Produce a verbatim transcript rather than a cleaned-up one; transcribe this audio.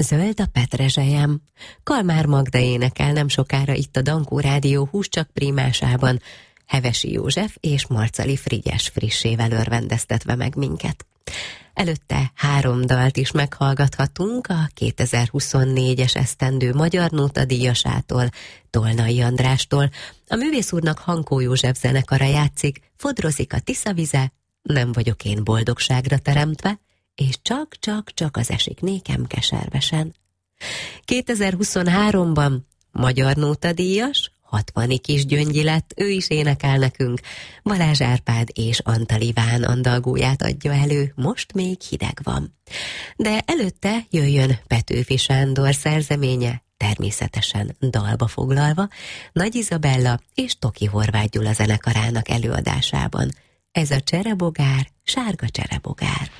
Zöld a petrezselyem. Kalmár Magda énekel nem sokára itt a Dankó Rádió Húscsak prímásában, Hevesi József és Marcali Frigyes frissével örvendeztetve meg minket. Előtte három dalt is meghallgathatunk a kétezer-huszonnégyes esztendő Magyar Nóta díjasától, Tolnai Andrástól. A művész úrnak Hankó József zenekara játszik, Fodrozik a Tiszavize, Nem vagyok én boldogságra teremtve, és csak-csak-csak az esik nékem keservesen. kétezer-huszonháromban Magyar Nóta díjas, hatvani kis Gyöngyi lett, ő is énekel nekünk. Balázs Árpád és Antal Iván andalgóját adja elő, Most még hideg van. De előtte jöjjön Petőfi Sándor szerzeménye, természetesen dalba foglalva, Nagy Izabella és Toki Horváth Gyula zenekarának előadásában. Ez a Cserebogár, sárga cserebogár.